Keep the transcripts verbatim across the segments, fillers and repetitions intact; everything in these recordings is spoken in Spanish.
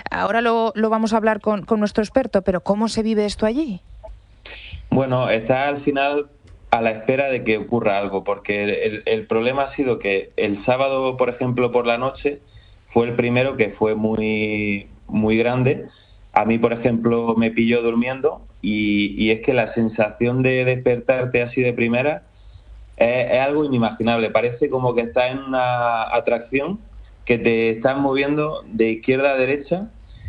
ahora lo, lo vamos a hablar con, con nuestro experto, pero ¿cómo se vive esto allí? Bueno, está al final a la espera de que ocurra algo, porque el, el problema ha sido que el sábado, por ejemplo, por la noche, fue el primero que fue muy, muy grande. A mí, por ejemplo, me pilló durmiendo y, y es que la sensación de despertarte así de primera es, es algo inimaginable. Parece como que estás en una atracción que te estás moviendo de izquierda a derecha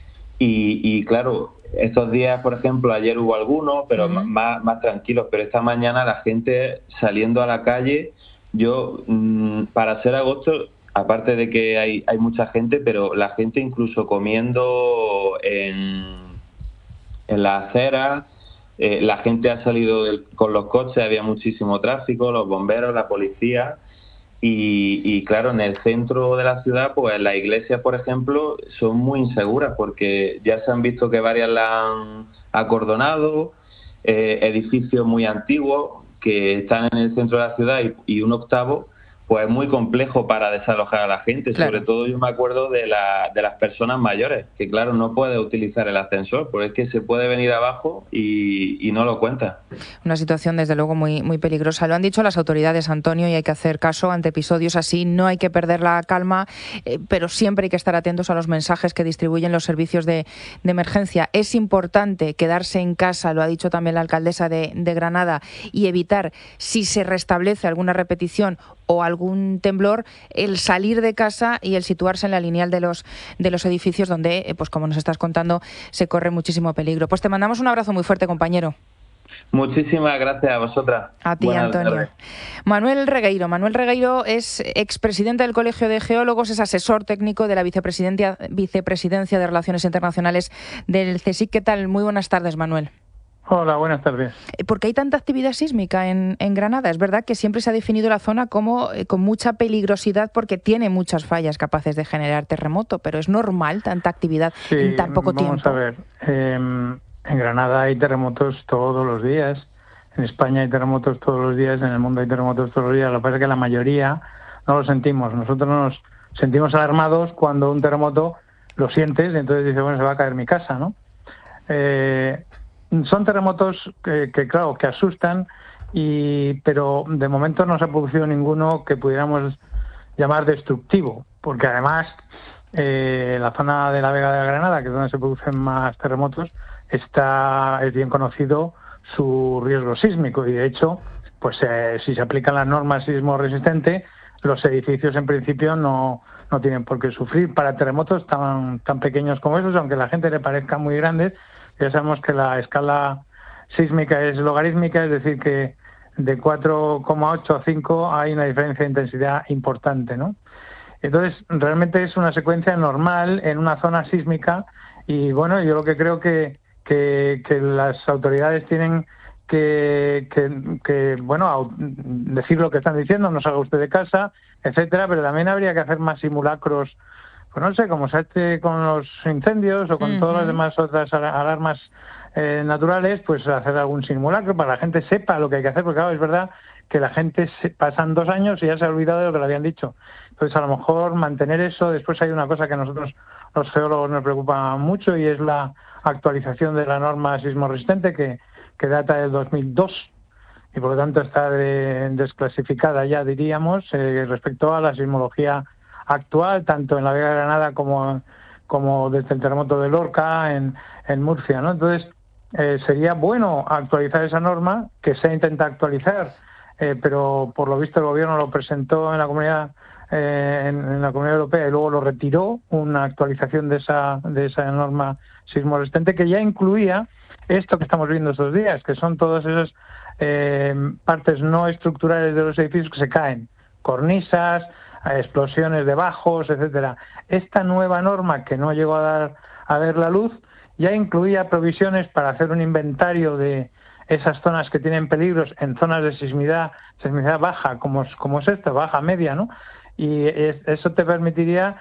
y, y claro, estos días, por ejemplo, ayer hubo algunos, pero Uh-huh. más, más tranquilos, pero esta mañana la gente saliendo a la calle, yo, mmm, para ser agosto, aparte de que hay, hay mucha gente, pero la gente incluso comiendo en, en la acera, eh, la gente ha salido del, con los coches, había muchísimo tráfico, los bomberos, la policía. Y, y claro, en el centro de la ciudad, pues las iglesias, por ejemplo, son muy inseguras porque ya se han visto que varias la han acordonado, eh, edificios muy antiguos que están en el centro de la ciudad y, y un octavo, pues es muy complejo para desalojar a la gente. Claro. Sobre todo yo me acuerdo de, la, de las personas mayores, que claro, no puede utilizar el ascensor, porque es que se puede venir abajo y, y no lo cuenta. Una situación, desde luego, muy, muy peligrosa. Lo han dicho las autoridades, Antonio, y hay que hacer caso ante episodios así. No hay que perder la calma, eh, pero siempre hay que estar atentos a los mensajes que distribuyen los servicios de, de emergencia. Es importante quedarse en casa, lo ha dicho también la alcaldesa de, de Granada, y evitar, si se restablece alguna repetición o algún temblor, el salir de casa y el situarse en la lineal de los de los edificios donde, pues como nos estás contando, se corre muchísimo peligro. Pues te mandamos un abrazo muy fuerte, compañero. Muchísimas gracias a vosotras. A ti, Buenas Antonio. tardes. Manuel Regueiro. Manuel Regueiro es expresidente del Colegio de Geólogos, es asesor técnico de la vicepresidencia, vicepresidencia de Relaciones Internacionales del CSIC. ¿Qué tal? Muy buenas tardes, Manuel. Hola, buenas tardes. ¿Por qué hay tanta actividad sísmica en, en Granada? Es verdad que siempre se ha definido la zona como eh, con mucha peligrosidad porque tiene muchas fallas capaces de generar terremoto, pero ¿es normal tanta actividad sí, en tan poco vamos tiempo? Vamos a ver. Eh, en Granada hay terremotos todos los días. En España hay terremotos todos los días. En el mundo hay terremotos todos los días. Lo que pasa es que la mayoría no lo sentimos. Nosotros nos sentimos alarmados cuando un terremoto lo sientes y entonces dices, bueno, se va a caer mi casa, ¿no? Eh, son terremotos que, que, claro, que asustan, y pero de momento no se ha producido ninguno que pudiéramos llamar destructivo, porque además eh, la zona de la Vega de la Granada, que es donde se producen más terremotos, está es bien conocido su riesgo sísmico, y de hecho, pues eh, si se aplican las normas sismo resistente, los edificios en principio no, no tienen por qué sufrir para terremotos tan, tan pequeños como esos, aunque a la gente le parezcan muy grandes. Ya sabemos que la escala sísmica es logarítmica, es decir, que de cuatro coma ocho a cinco hay una diferencia de intensidad importante, ¿no? Entonces, realmente es una secuencia normal en una zona sísmica, y bueno, yo lo que creo que, que, que las autoridades tienen que, que, que, bueno, decir lo que están diciendo, no salga usted de casa, etcétera, pero también habría que hacer más simulacros, pues no sé, como se hace con los incendios o con uh-huh. todas las demás otras alarmas eh, naturales, pues hacer algún simulacro para que la gente sepa lo que hay que hacer, porque claro, es verdad que la gente se, pasan dos años y ya se ha olvidado de lo que le habían dicho. Entonces, a lo mejor mantener eso. Después hay una cosa que a nosotros, los geólogos, nos preocupa mucho, y es la actualización de la norma sismo resistente, que, que data del dos mil dos, y por lo tanto está de, desclasificada ya, diríamos, eh, respecto a la sismología actual, tanto en la Vega de Granada como, como desde el terremoto de Lorca en, en Murcia, ¿no? Entonces, eh, sería bueno actualizar esa norma, que se intenta actualizar, eh, pero por lo visto el gobierno lo presentó en la comunidad eh, en, en la Comunidad Europea y luego lo retiró, una actualización de esa de esa norma sismo resistente, que ya incluía esto que estamos viendo estos días, que son todas esas eh, partes no estructurales de los edificios que se caen, cornisas, explosiones de bajos, etcétera. Esta nueva norma, que no llegó a dar a ver la luz, ya incluía provisiones para hacer un inventario de esas zonas que tienen peligros en zonas de sismicidad, sismicidad baja, como, como es esta, baja, media, ¿no? Y es, eso te permitiría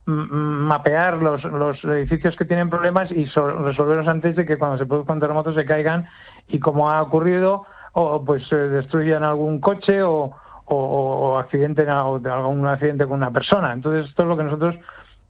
mapear los, los edificios que tienen problemas y so, resolverlos antes de que cuando se produzca un terremoto se caigan y, como ha ocurrido, o pues eh, destruyan algún coche o O, o accidente o algún accidente con una persona. Entonces, esto es lo que nosotros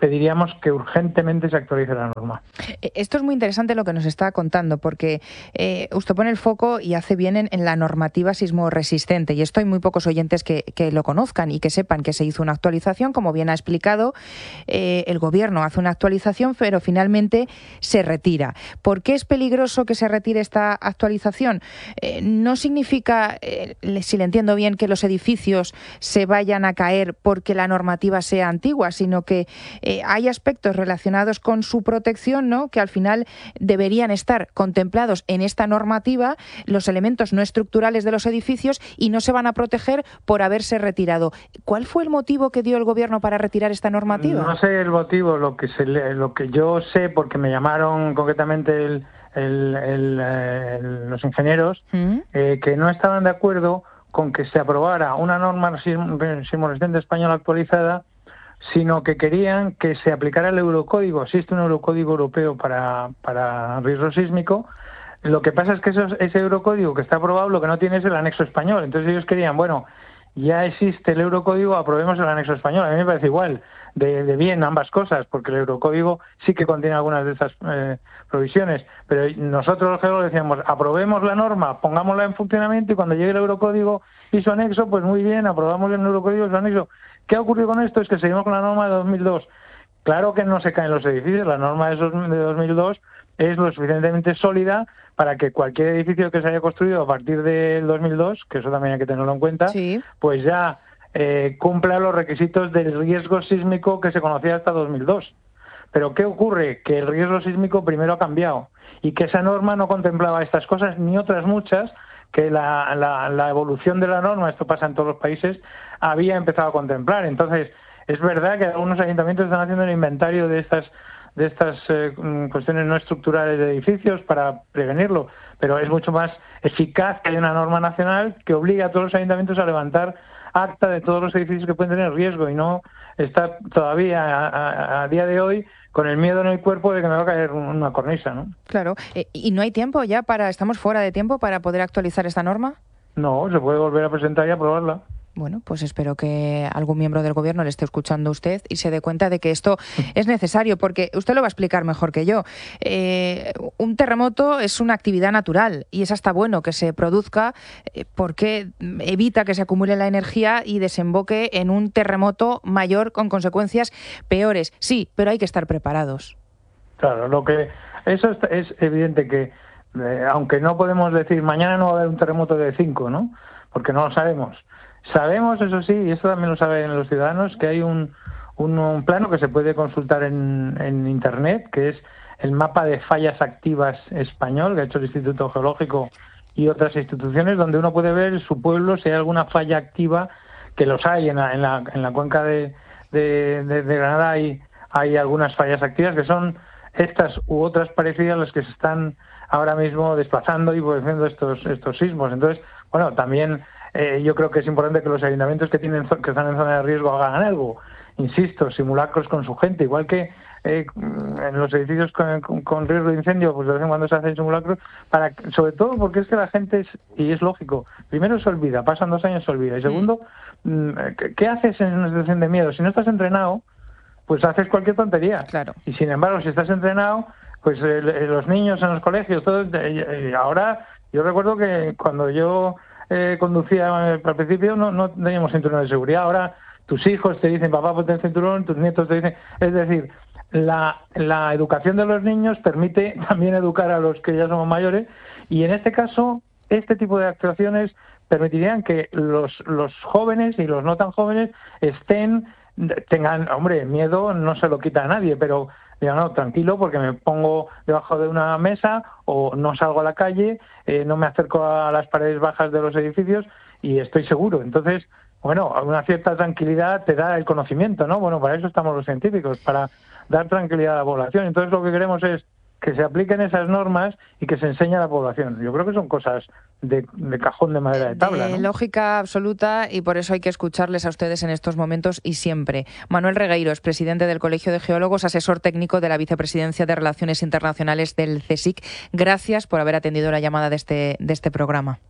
pediríamos que urgentemente se actualice la norma. Esto es muy interesante lo que nos está contando, porque eh, usted pone el foco y hace bien en, en la normativa sismoresistente, y esto hay muy pocos oyentes que, que lo conozcan y que sepan que se hizo una actualización, como bien ha explicado, eh, el Gobierno hace una actualización, pero finalmente se retira. ¿Por qué es peligroso que se retire esta actualización? Eh, no significa, eh, si le entiendo bien, que los edificios se vayan a caer porque la normativa sea antigua, sino que eh, hay aspectos relacionados con su protección, ¿no?, que al final deberían estar contemplados en esta normativa, los elementos no estructurales de los edificios, y no se van a proteger por haberse retirado. ¿Cuál fue el motivo que dio el Gobierno para retirar esta normativa? No sé el motivo, lo que se le, lo que yo sé, porque me llamaron concretamente el, el, el, el, los ingenieros, ¿Mm? eh, que no estaban de acuerdo con que se aprobara una norma sismoresistente española actualizada, sino que querían que se aplicara el Eurocódigo. Existe un Eurocódigo europeo para, para riesgo sísmico. Lo que pasa es que eso, ese Eurocódigo que está aprobado, lo que no tiene es el anexo español. Entonces ellos querían, bueno, ya existe el Eurocódigo, aprobemos el anexo español. A mí me parece igual, de, de bien ambas cosas, porque el Eurocódigo sí que contiene algunas de esas eh, provisiones. Pero nosotros los geólogos decíamos, aprobemos la norma, pongámosla en funcionamiento, y cuando llegue el Eurocódigo y su anexo, pues muy bien, aprobamos el Eurocódigo y su anexo. ¿Qué ha ocurrido con esto? Es que seguimos con la norma de dos mil dos. Claro que no se caen los edificios, la norma de dos mil dos es lo suficientemente sólida para que cualquier edificio que se haya construido a partir del dos mil dos, que eso también hay que tenerlo en cuenta, sí, pues ya eh, cumpla los requisitos del riesgo sísmico que se conocía hasta dos mil dos. Pero ¿qué ocurre? Que el riesgo sísmico primero ha cambiado y que esa norma no contemplaba estas cosas ni otras muchas que la, la, la evolución de la norma, esto pasa en todos los países, había empezado a contemplar. Entonces, es verdad que algunos ayuntamientos están haciendo un inventario de estas de estas eh, cuestiones no estructurales de edificios para prevenirlo, pero es mucho más eficaz que haya una norma nacional que obligue a todos los ayuntamientos a levantar acta de todos los edificios que pueden tener riesgo, y no está todavía a, a, a día de hoy con el miedo en el cuerpo de que me va a caer una cornisa, ¿no? Claro. Eh, ¿Y no hay tiempo ya para, estamos fuera de tiempo para poder actualizar esta norma? No, se puede volver a presentar y aprobarla. Bueno, pues espero que algún miembro del Gobierno le esté escuchando a usted y se dé cuenta de que esto es necesario, porque usted lo va a explicar mejor que yo. Eh, un terremoto es una actividad natural y es hasta bueno que se produzca eh, porque evita que se acumule la energía y desemboque en un terremoto mayor con consecuencias peores. Sí, pero hay que estar preparados. Claro, lo que eso es, es evidente que, eh, aunque no podemos decir mañana no va a haber un terremoto de cinco, ¿no? Porque no lo sabemos. Sabemos, eso sí, y eso también lo saben los ciudadanos, que hay un, un, un plano que se puede consultar en, en Internet, que es el mapa de fallas activas español, que ha hecho el Instituto Geológico y otras instituciones, donde uno puede ver su pueblo si hay alguna falla activa, que los hay en la, en la, en la cuenca de, de, de, de Granada, hay, hay algunas fallas activas que son estas u otras parecidas las que se están ahora mismo desplazando y produciendo estos, estos sismos. Entonces, bueno, también... Eh, yo creo que es importante que los ayuntamientos que tienen que están en zona de riesgo hagan algo. Insisto, simulacros con su gente, igual que eh, en los edificios con, con, con riesgo de incendio, pues de vez en cuando se hacen simulacros, para, sobre todo porque es que la gente, es, y es lógico, primero se olvida, pasan dos años se olvida, y segundo, mm. ¿qué haces en una situación de miedo? Si no estás entrenado, pues haces cualquier tontería. Claro. Y sin embargo, si estás entrenado, pues eh, los niños en los colegios, todo, eh, ahora, yo recuerdo que cuando yo... Eh, conducía al principio no, no teníamos cinturón de seguridad. Ahora tus hijos te dicen papá ponte el cinturón, tus nietos te dicen, es decir, la, la educación de los niños permite también educar a los que ya somos mayores, y en este caso este tipo de actuaciones permitirían que los, los jóvenes y los no tan jóvenes estén, tengan, hombre, miedo no se lo quita a nadie, pero digo, no, tranquilo, porque me pongo debajo de una mesa o no salgo a la calle, eh, no me acerco a las paredes bajas de los edificios y estoy seguro. Entonces, bueno, una cierta tranquilidad te da el conocimiento, ¿no? Bueno, para eso estamos los científicos, para dar tranquilidad a la población. Entonces, lo que queremos es que se apliquen esas normas y que se enseñe a la población. Yo creo que son cosas de, de cajón de madera de tabla, de ¿no? Lógica absoluta, y por eso hay que escucharles a ustedes en estos momentos y siempre. Manuel Regueiro es presidente del Colegio de Geólogos, asesor técnico de la Vicepresidencia de Relaciones Internacionales del CSIC. Gracias por haber atendido la llamada de este, de este programa.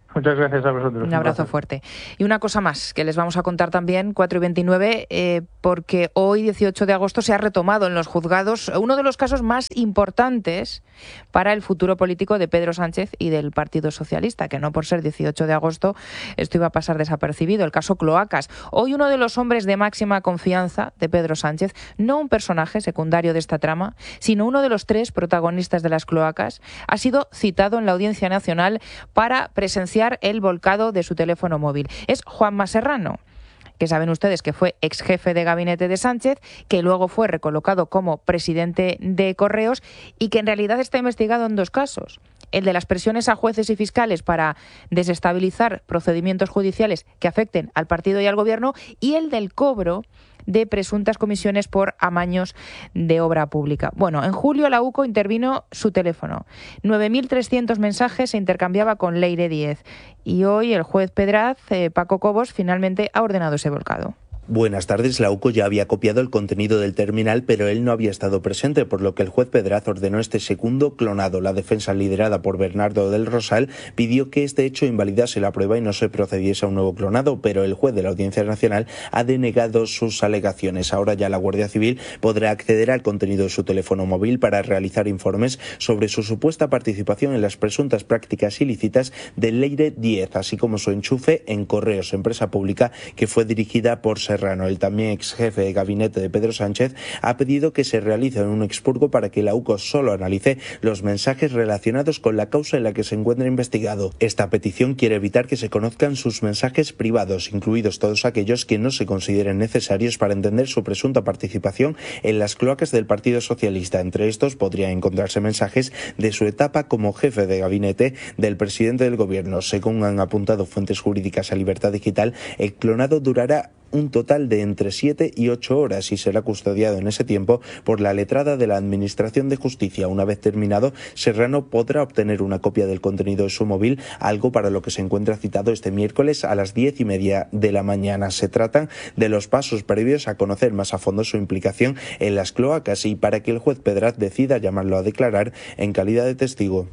Muchas gracias a vosotros. Un abrazo fuerte. Y una cosa más que les vamos a contar también, cuatro y veintinueve, eh, porque hoy, dieciocho de agosto, se ha retomado en los juzgados uno de los casos más importantes para el futuro político de Pedro Sánchez y del Partido Socialista, que no por ser dieciocho de agosto esto iba a pasar desapercibido, el caso Cloacas. Hoy uno de los hombres de máxima confianza de Pedro Sánchez, no un personaje secundario de esta trama, sino uno de los tres protagonistas de las cloacas, ha sido citado en la Audiencia Nacional para presenciar el volcado de su teléfono móvil. Es Juanma Serrano, que saben ustedes que fue ex jefe de gabinete de Sánchez, que luego fue recolocado como presidente de Correos y que en realidad está investigado en dos casos. El de las presiones a jueces y fiscales para desestabilizar procedimientos judiciales que afecten al partido y al gobierno, y el del cobro de presuntas comisiones por amaños de obra pública. Bueno, en julio la UCO intervino su teléfono. nueve mil trescientos mensajes se intercambiaba con Leire Díez. Y hoy el juez Pedraz, eh, Paco Cobos, finalmente ha ordenado ese volcado. Buenas tardes. La UCO ya había copiado el contenido del terminal, pero él no había estado presente, por lo que el juez Pedraz ordenó este segundo clonado. La defensa, liderada por Bernardo del Rosal, pidió que este hecho invalidase la prueba y no se procediese a un nuevo clonado, pero el juez de la Audiencia Nacional ha denegado sus alegaciones. Ahora ya la Guardia Civil podrá acceder al contenido de su teléfono móvil para realizar informes sobre su supuesta participación en las presuntas prácticas ilícitas de Leire Díez, así como su enchufe en Correos, empresa pública que fue dirigida por Serrano. El también ex jefe de gabinete de Pedro Sánchez ha pedido que se realice un expurgo para que la UCO solo analice los mensajes relacionados con la causa en la que se encuentra investigado. Esta petición quiere evitar que se conozcan sus mensajes privados, incluidos todos aquellos que no se consideren necesarios para entender su presunta participación en las cloacas del Partido Socialista. Entre estos podrían encontrarse mensajes de su etapa como jefe de gabinete del presidente del gobierno. Según han apuntado fuentes jurídicas a Libertad Digital, el clonado durará un total de entre siete y ocho horas y será custodiado en ese tiempo por la letrada de la Administración de Justicia. Una vez terminado, Serrano podrá obtener una copia del contenido de su móvil, algo para lo que se encuentra citado este miércoles a las diez y media de la mañana. Se tratan de los pasos previos a conocer más a fondo su implicación en las cloacas y para que el juez Pedraz decida llamarlo a declarar en calidad de testigo.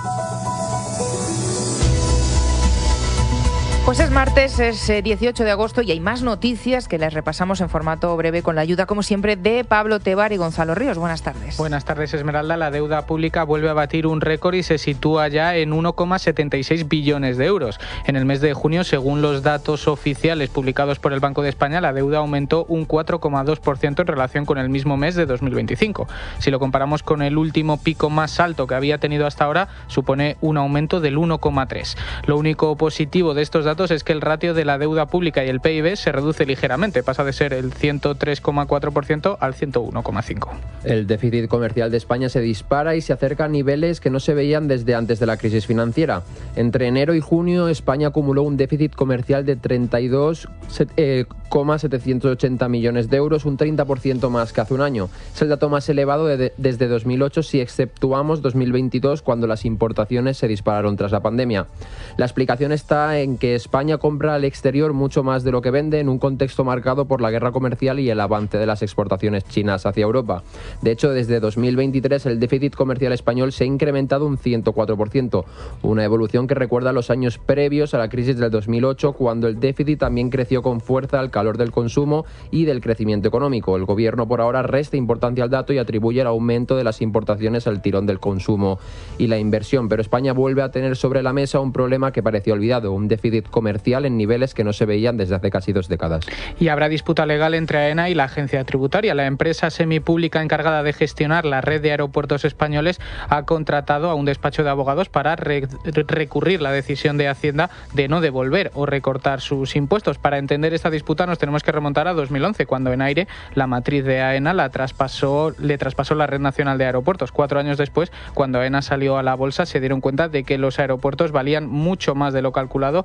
Pues es martes, es dieciocho de agosto y hay más noticias que les repasamos en formato breve con la ayuda, como siempre, de Pablo Tebar y Gonzalo Ríos. Buenas tardes. Buenas tardes, Esmeralda. La deuda pública vuelve a batir un récord y se sitúa ya en uno coma setenta y seis billones de euros. En el mes de junio, según los datos oficiales publicados por el Banco de España, la deuda aumentó un cuatro coma dos por ciento en relación con el mismo mes de dos mil veinticinco. Si lo comparamos con el último pico más alto que había tenido hasta ahora, supone un aumento del uno coma tres. Lo único positivo de estos datos es que el ratio de la deuda pública y el P I B se reduce ligeramente, pasa de ser el ciento tres coma cuatro por ciento al ciento uno coma cinco por ciento. El déficit comercial de España se dispara y se acerca a niveles que no se veían desde antes de la crisis financiera. Entre enero y junio, España acumuló un déficit comercial de treinta y dos coma setecientos ochenta millones de euros, un treinta por ciento más que hace un año. Es el dato más elevado de, desde dos mil ocho si exceptuamos dos mil veintidós, cuando las importaciones se dispararon tras la pandemia. La explicación está en que España compra al exterior mucho más de lo que vende en un contexto marcado por la guerra comercial y el avance de las exportaciones chinas hacia Europa. De hecho, desde dos mil veintitrés el déficit comercial español se ha incrementado un ciento cuatro por ciento, una evolución que recuerda los años previos a la crisis del dos mil ocho, cuando el déficit también creció con fuerza al calor del consumo y del crecimiento económico. El gobierno por ahora resta importancia al dato y atribuye el aumento de las importaciones al tirón del consumo y la inversión, pero España vuelve a tener sobre la mesa un problema que parecía olvidado, un déficit comercial en niveles que no se veían desde hace casi dos décadas. Y habrá disputa legal entre AENA y la agencia tributaria. La empresa semipública encargada de gestionar la red de aeropuertos españoles ha contratado a un despacho de abogados para re- recurrir la decisión de Hacienda de no devolver o recortar sus impuestos. Para entender esta disputa nos tenemos que remontar a dos mil once, cuando Enaire, la matriz de AENA, la traspasó, le traspasó la Red Nacional de Aeropuertos. Cuatro años después, cuando AENA salió a la bolsa, se dieron cuenta de que los aeropuertos valían mucho más de lo calculado, por lo que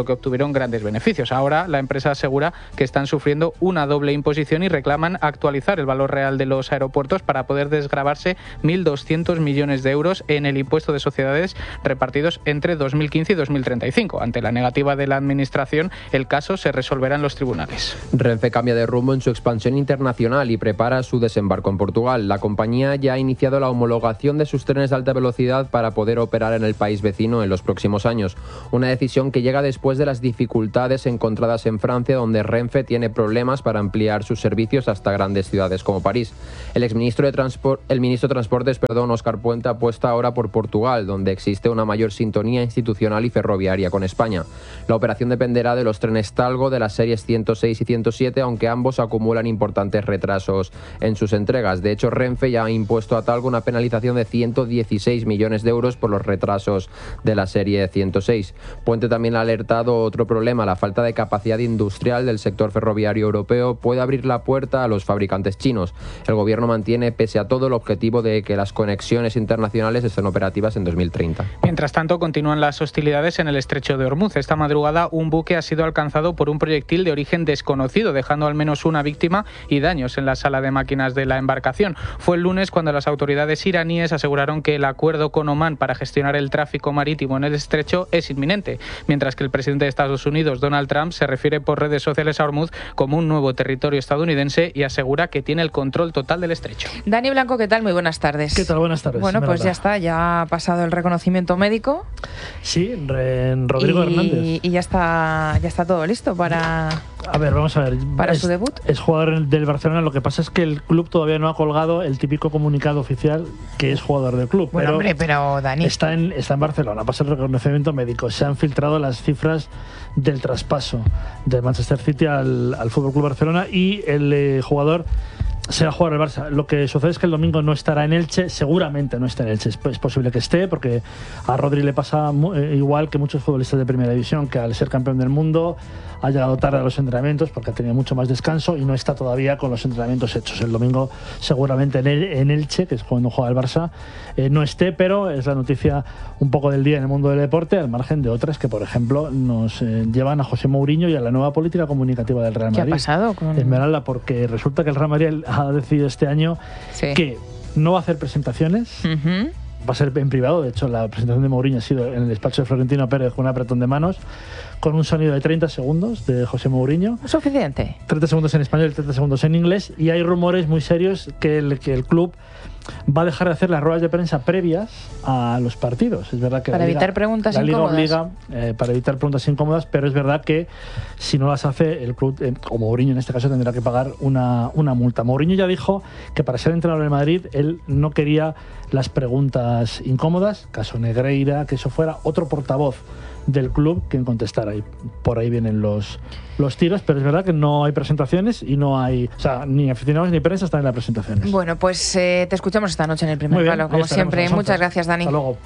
que obtuvieron grandes beneficios. Ahora la empresa asegura que están sufriendo una doble imposición y reclaman actualizar el valor real de los aeropuertos para poder desgravarse mil doscientos millones de euros en el impuesto de sociedades repartidos entre dos mil quince y dos mil treinta y cinco. Ante la negativa de la administración, el caso se resolverá en los tribunales. Renfe cambia de rumbo en su expansión internacional y prepara su desembarco en Portugal. La compañía ya ha iniciado la homologación de sus trenes de alta velocidad para poder operar en el país vecino en los próximos años. Una decisión que llega después de las dificultades encontradas en Francia, donde Renfe tiene problemas para ampliar sus servicios hasta grandes ciudades como París. El exministro de Transport, el ministro de Transportes, perdón, Óscar Puente, apuesta ahora por Portugal, donde existe una mayor sintonía institucional y ferroviaria con España. La operación dependerá de los trenes Talgo de las series ciento seis y ciento siete, aunque ambos acumulan importantes retrasos en sus entregas. De hecho, Renfe ya ha impuesto a Talgo una penalización de ciento dieciséis millones de euros por los retrasos de la serie ciento seis. Puente también ha alertado otro problema: la falta de capacidad industrial del sector ferroviario europeo puede abrir la puerta a los fabricantes chinos. El gobierno mantiene, pese a todo, el objetivo de que las conexiones internacionales estén operativas en dos mil treinta. Mientras tanto, continúan las hostilidades en el estrecho de Ormuz. Esta madrugada, un buque ha sido alcanzado por un proyectil de origen desconocido, dejando al menos una víctima y daños en la sala de máquinas de la embarcación. Fue el lunes cuando las autoridades iraníes aseguraron que el acuerdo con Omán para gestionar el tráfico marítimo en el estrecho es inminente, mientras que el presidente de Estados Unidos, Donald Trump, se refiere por redes sociales a Ormuz como un nuevo territorio estadounidense y asegura que tiene el control total del estrecho. Dani Blanco, ¿qué tal? Muy buenas tardes. ¿Qué tal? Buenas tardes. Bueno, pues Merada. ya está, ya ha pasado el reconocimiento médico. Sí, en Rodrigo y, Hernández. Y ya está, ya está todo listo para... A ver, vamos a ver. ¿Para es, su debut? Es jugador del Barcelona. Lo que pasa es que el club todavía no ha colgado el típico comunicado oficial que es jugador del club. Bueno, pero hombre, pero Dani... Está en, está en Barcelona, pasa el reconocimiento médico. Se han filtrado las cifras del traspaso del Manchester City al, al F C Barcelona y el eh, jugador se va a jugar el Barça. Lo que sucede es que el domingo no estará en Elche, seguramente no está en Elche. Es, es posible que esté, porque a Rodri le pasa mu- eh, igual que muchos futbolistas de primera división, que al ser campeón del mundo ha llegado tarde a los entrenamientos porque ha tenido mucho más descanso y no está todavía con los entrenamientos hechos. El domingo seguramente en, el, en Elche, que es cuando juega el Barça, eh, no esté, pero es la noticia un poco del día en el mundo del deporte, al margen de otras que, por ejemplo, nos eh, llevan a José Mourinho y a la nueva política comunicativa del Real Madrid. ¿Qué ha pasado con...? Esmeralda, porque resulta que el Real Madrid ha decidido este año Sí. que no va a hacer presentaciones, Uh-huh. va a ser en privado. De hecho, la presentación de Mourinho ha sido en el despacho de Florentino Pérez con un apretón de manos, con un sonido de treinta segundos de José Mourinho. ¿Es suficiente? treinta segundos en español y treinta segundos en inglés, y hay rumores muy serios que el, que el club va a dejar de hacer las ruedas de prensa previas a los partidos. Es verdad que Para la Liga- evitar preguntas la Liga incómodas. obliga eh, para evitar preguntas incómodas, pero es verdad que si no las hace el club, eh, o Mourinho en este caso, tendrá que pagar una, una multa. Mourinho ya dijo que para ser entrenador del Madrid él no quería las preguntas incómodas, caso Negreira, que eso fuera otro portavoz del club quien contestara, y por ahí vienen los, los tiros, pero es verdad que no hay presentaciones y no hay, o sea, ni aficionados ni prensa están en las presentaciones. Bueno, pues eh, te escuchamos esta noche en el primer Muy bien, palo, ahí como estaremos siempre. a las once. Muchas gracias, Dani. Hasta luego.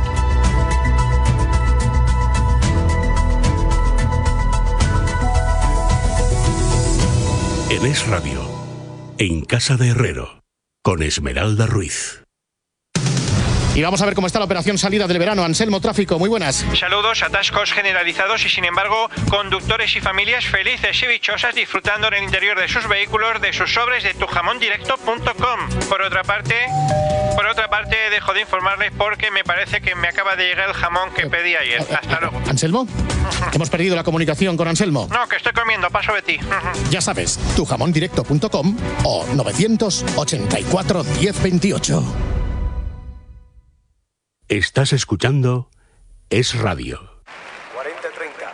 En Es Radio, en Casa de Herrero, con Esmeralda Ruiz. Y vamos a ver cómo está la operación salida del verano. Anselmo, tráfico, muy buenas. Saludos, atascos generalizados y sin embargo conductores y familias felices y dichosas disfrutando en el interior de sus vehículos de sus sobres de tu jamón directo punto com. Por otra parte, por otra parte dejo de informarles porque me parece que me acaba de llegar el jamón que pedí ayer. Hasta luego. Anselmo, hemos perdido la comunicación con Anselmo. No, que estoy comiendo, paso de ti. Ya sabes, tu jamón directo punto com o novecientos ochenta y cuatro diez veintiocho. Estás escuchando Es Radio. cuarenta treinta.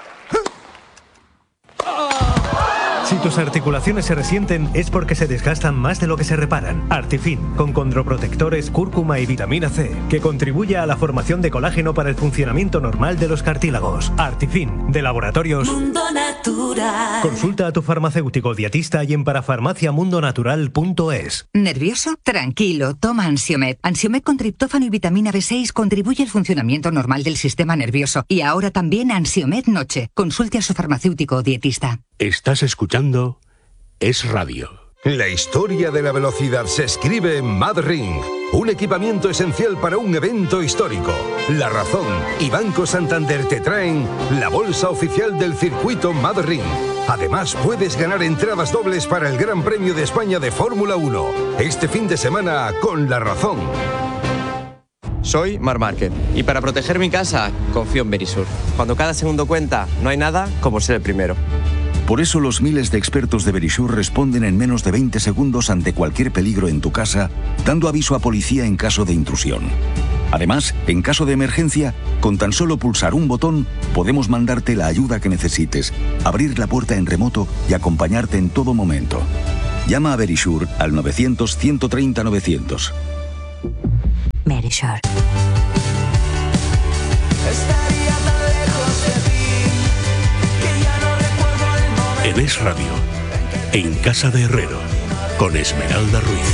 Si tus articulaciones se resienten es porque se desgastan más de lo que se reparan. Artifin, con condroprotectores, cúrcuma y vitamina C, que contribuye a la formación de colágeno para el funcionamiento normal de los cartílagos. Artifin, de Laboratorios Mundo Natural. Consulta a tu farmacéutico dietista y en parafarmacia mundo natural punto es. ¿Nervioso? Tranquilo, toma Ansiomed. Ansiomed con triptófano y vitamina B seis contribuye al funcionamiento normal del sistema nervioso. Y ahora también Ansiomed Noche. Consulte a su farmacéutico o dietista. Estás escuchando Es Radio. La historia de la velocidad se escribe en MadRing, un equipamiento esencial para un evento histórico. La Razón y Banco Santander te traen la bolsa oficial del circuito MadRing. Además, puedes ganar entradas dobles para el Gran Premio de España de Fórmula uno, este fin de semana con La Razón. Soy Marc Márquez y para proteger mi casa confío en Verisur. Cuando cada segundo cuenta, no hay nada como ser el primero. Por eso los miles de expertos de Verisur responden en menos de veinte segundos ante cualquier peligro en tu casa, dando aviso a policía en caso de intrusión. Además, en caso de emergencia, con tan solo pulsar un botón, podemos mandarte la ayuda que necesites, abrir la puerta en remoto y acompañarte en todo momento. Llama a Verisur al novecientos, ciento treinta, novecientos. Verisur. En Es Radio, en Casa de Herrero, con Esmeralda Ruiz.